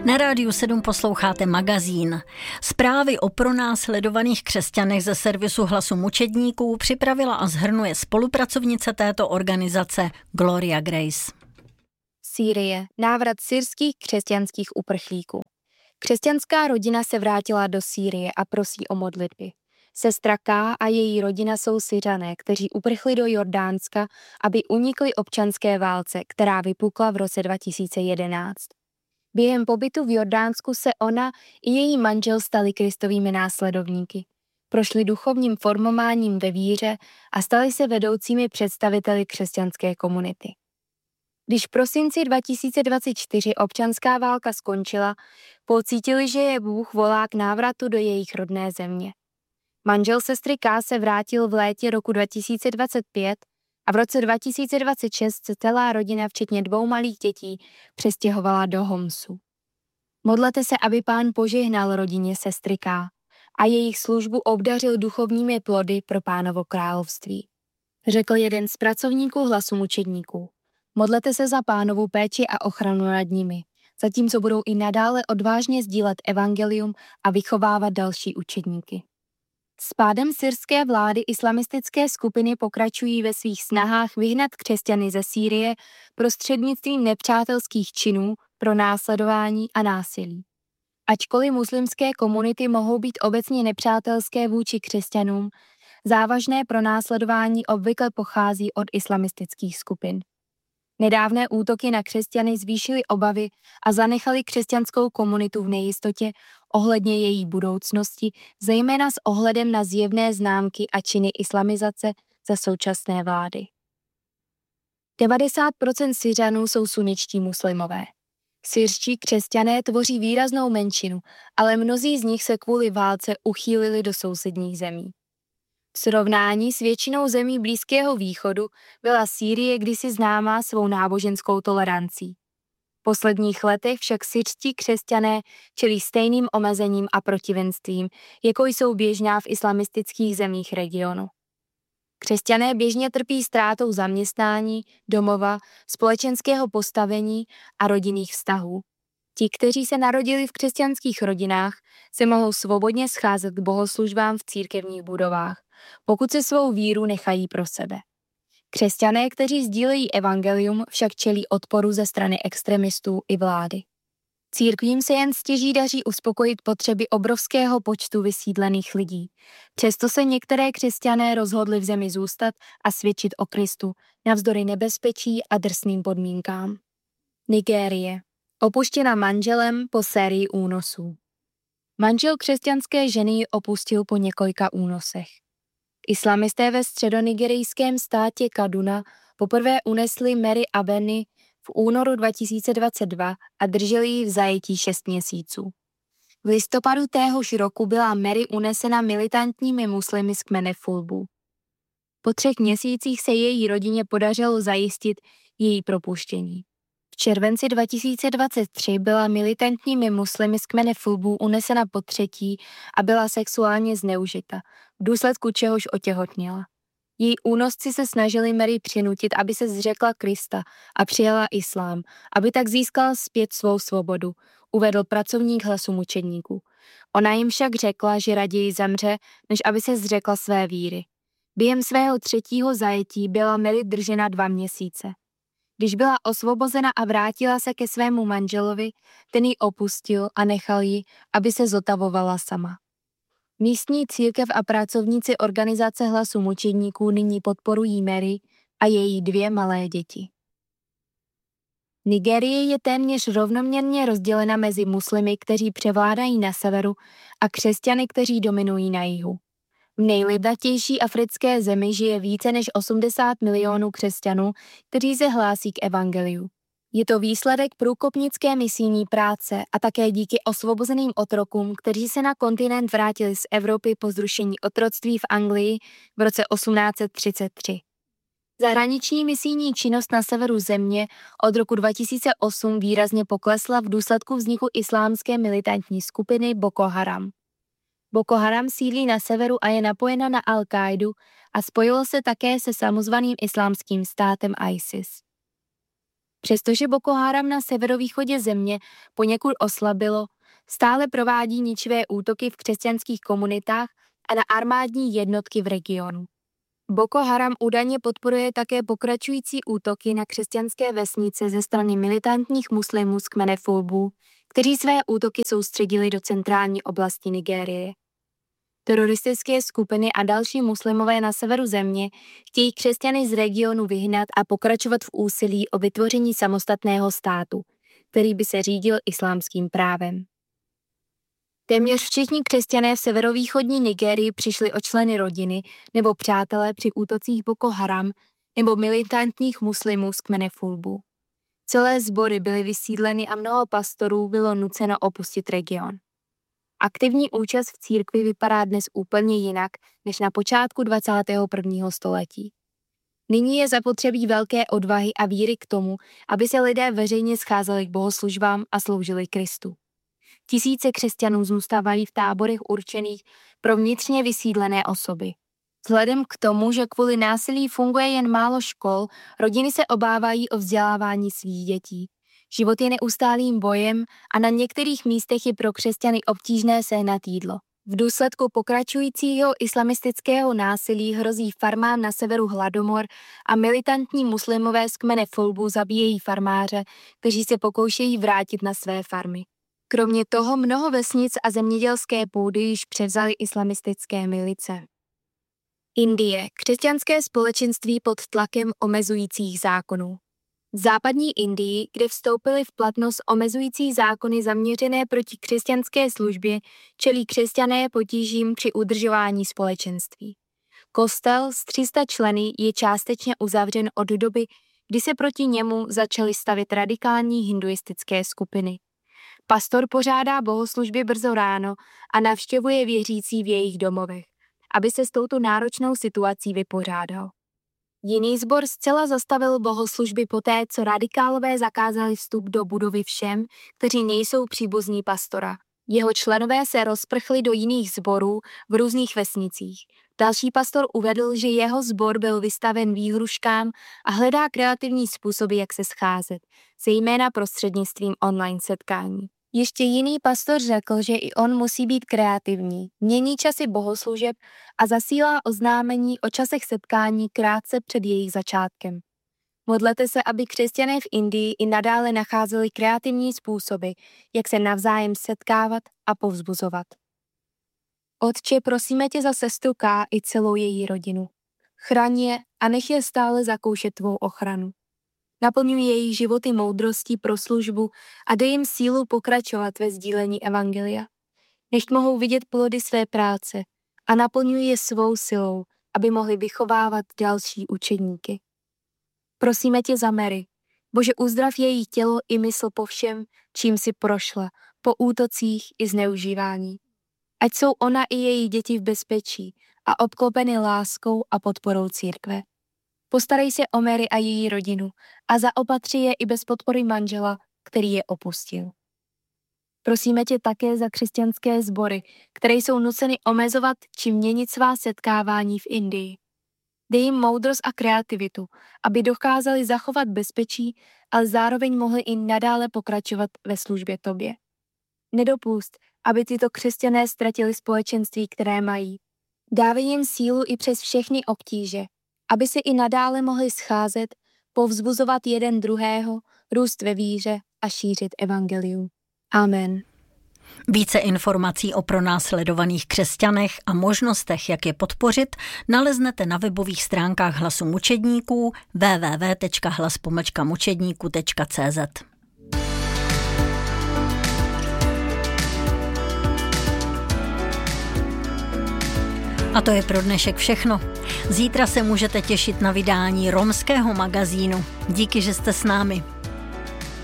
Na Rádiu 7 posloucháte magazín. Zprávy o pronásledovaných křesťanech ze servisu Hlasu mučedníků připravila a shrnuje spolupracovnice této organizace Gloria Grace. Sýrie. Návrat syrských křesťanských uprchlíků. Křesťanská rodina se vrátila do Sýrie a prosí o modlitby. Sestra K a její rodina jsou Syřané, kteří uprchli do Jordánska, aby unikli občanské válce, která vypukla v roce 2011. Během pobytu v Jordánsku se ona i její manžel stali Kristovými následovníky. Prošli duchovním formováním ve víře a stali se vedoucími představiteli křesťanské komunity. Když v prosinci 2024 občanská válka skončila, pocítili, že je Bůh volá k návratu do jejich rodné země. Manžel sestry K se vrátil v létě roku 2025 a v roce 2026 se celá rodina, včetně 2 malých dětí, přestěhovala do Homsu. Modlete se, aby Pán požehnal rodině sestry K a jejich službu obdařil duchovními plody pro Pánovo království, řekl jeden z pracovníků Hlasu mučedníků. Modlete se za Pánovu péči a ochranu nad nimi, zatímco budou i nadále odvážně sdílet evangelium a vychovávat další učedníky. S pádem syrské vlády islamistické skupiny pokračují ve svých snahách vyhnat křesťany ze Sýrie prostřednictvím nepřátelských činů, pronásledování a násilí. Ačkoliv muslimské komunity mohou být obecně nepřátelské vůči křesťanům, závažné pronásledování obvykle pochází od islamistických skupin. Nedávné útoky na křesťany zvýšily obavy a zanechaly křesťanskou komunitu v nejistotě ohledně její budoucnosti, zejména s ohledem na zjevné známky a činy islamizace za současné vlády. 90% Syřanů jsou sunničtí muslimové. Syrští křesťané tvoří výraznou menšinu, ale mnozí z nich se kvůli válce uchýlili do sousedních zemí. V srovnání s většinou zemí Blízkého východu byla Sýrie kdysi známá svou náboženskou tolerancí. V posledních letech však syrští křesťané čelí stejným omezením a protivenstvím, jako jsou běžná v islamistických zemích regionu. Křesťané běžně trpí ztrátou zaměstnání, domova, společenského postavení a rodinných vztahů. Ti, kteří se narodili v křesťanských rodinách, se mohou svobodně scházet k bohoslužbám v církevních budovách, pokud se svou víru nechají pro sebe. Křesťané, kteří sdílejí evangelium, však čelí odporu ze strany extremistů i vlády. Církvím se jen stěží daří uspokojit potřeby obrovského počtu vysídlených lidí. Přesto se některé křesťané rozhodli v zemi zůstat a svědčit o Kristu, navzdory nebezpečí a drsným podmínkám. Nigérie. Opuštěna manželem po sérii únosů. Manžel křesťanské ženy ji opustil po několika únosech. Islamisté ve středonigerijském státě Kaduna poprvé unesli Mary Abeny v únoru 2022 a drželi ji v zajetí 6 měsíců. V listopadu téhož roku byla Mary unesena militantními muslimy z kmene Fulbu. Po 3 měsících se její rodině podařilo zajistit její propuštění. V červenci 2023 byla militantními muslimy z kmene Fulbu unesena po 3. a byla sexuálně zneužita, v důsledku čehož otěhotněla. Její únosci se snažili Mary přinutit, aby se zřekla Krista a přijala islám, aby tak získala zpět svou svobodu, uvedl pracovník Hlasu mučedníků. Ona jim však řekla, že raději zemře, než aby se zřekla své víry. Během svého 3. zajetí byla Mary držena 2 měsíce. Když byla osvobozena a vrátila se ke svému manželovi, ten ji opustil a nechal ji, aby se zotavovala sama. Místní církev a pracovníci organizace Hlasu mučedníků nyní podporují Mary a její 2 malé děti. Nigérie je téměř rovnoměrně rozdělena mezi muslimy, kteří převládají na severu, a křesťany, kteří dominují na jihu. V nejlidnatější africké zemi žije více než 80 milionů křesťanů, kteří se hlásí k evangeliu. Je to výsledek průkopnické misijní práce a také díky osvobozeným otrokům, kteří se na kontinent vrátili z Evropy po zrušení otroctví v Anglii v roce 1833. Zahraniční misijní činnost na severu země od roku 2008 výrazně poklesla v důsledku vzniku islámské militantní skupiny Boko Haram. Boko Haram sídlí na severu a je napojena na Al-Káidu a spojilo se také se samozvaným islámským státem ISIS. Přestože Boko Haram na severovýchodě země poněkud oslabilo, stále provádí ničivé útoky v křesťanských komunitách a na armádní jednotky v regionu. Boko Haram údajně podporuje také pokračující útoky na křesťanské vesnice ze strany militantních muslimů z kmene Fulbu, kteří své útoky soustředili do centrální oblasti Nigérie. Teroristické skupiny a další muslimové na severu země chtějí křesťany z regionu vyhnat a pokračovat v úsilí o vytvoření samostatného státu, který by se řídil islámským právem. Téměř všichni křesťané v severovýchodní Nigérii přišli o členy rodiny nebo přátelé při útocích Boko Haram nebo militantních muslimů z kmene Fulbu. Celé sbory byly vysídleny a mnoho pastorů bylo nuceno opustit region. Aktivní účast v církvi vypadá dnes úplně jinak než na počátku 21. století. Nyní je zapotřebí velké odvahy a víry k tomu, aby se lidé veřejně scházeli k bohoslužbám a sloužili Kristu. Tisíce křesťanů zůstávají v táborech určených pro vnitřně vysídlené osoby. Vzhledem k tomu, že kvůli násilí funguje jen málo škol, rodiny se obávají o vzdělávání svých dětí. Život je neustálým bojem a na některých místech je pro křesťany obtížné sehnat jídlo. V důsledku pokračujícího islamistického násilí hrozí farmám na severu hladomor a militantní muslimové z kmene Fulbu zabíjejí farmáře, kteří se pokoušejí vrátit na své farmy. Kromě toho mnoho vesnic a zemědělské půdy již převzaly islamistické milice. Indie, křesťanské společenství pod tlakem omezujících zákonů. V západní Indii, kde vstoupily v platnost omezující zákony zaměřené proti křesťanské službě, čelí křesťané potížím při udržování společenství. Kostel s 300 členy je částečně uzavřen od doby, kdy se proti němu začaly stavět radikální hinduistické skupiny. Pastor pořádá bohoslužby brzo ráno a navštěvuje věřící v jejich domovech, aby se s touto náročnou situací vypořádal. Jiný sbor zcela zastavil bohoslužby poté, co radikálové zakázali vstup do budovy všem, kteří nejsou příbuzní pastora. Jeho členové se rozprchli do jiných sborů v různých vesnicích. Další pastor uvedl, že jeho sbor byl vystaven výhruškám a hledá kreativní způsoby, jak se scházet, zejména prostřednictvím online setkání. Ještě jiný pastor řekl, že i on musí být kreativní, mění časy bohoslužeb a zasílá oznámení o časech setkání krátce před jejich začátkem. Modlete se, aby křesťané v Indii i nadále nacházeli kreativní způsoby, jak se navzájem setkávat a povzbuzovat. Otče, prosíme tě za sestru K i celou její rodinu. Chraň je a nech je stále zakoušet tvou ochranu. Naplňuj jejich životy moudrostí pro službu a dej jim sílu pokračovat ve sdílení evangelia. Než mohou vidět plody své práce a naplňuj je svou silou, aby mohli vychovávat další učedníky. Prosíme tě za Mary. Bože, uzdrav její tělo i mysl po všem, čím si prošla, po útocích i zneužívání. Ať jsou ona i její děti v bezpečí a obklopeny láskou a podporou církve. Postarej se o Mary a její rodinu a zaopatři je i bez podpory manžela, který je opustil. Prosíme tě také za křesťanské sbory, které jsou nuceny omezovat či měnit svá setkávání v Indii. Dej jim moudrost a kreativitu, aby dokázali zachovat bezpečí, ale zároveň mohli i nadále pokračovat ve službě tobě. Nedopust, aby tyto křesťané ztratili společenství, které mají. Dávej jim sílu i přes všechny obtíže, aby se i nadále mohli scházet, povzbuzovat jeden druhého, růst ve víře a šířit evangelium. Amen. Více informací o pronásledovaných křesťanech a možnostech, jak je podpořit, naleznete na webových stránkách Hlasu mučedníků www.hlas-mučedníku.cz. A to je pro dnešek všechno. Zítra se můžete těšit na vydání romského magazínu. Díky, že jste s námi.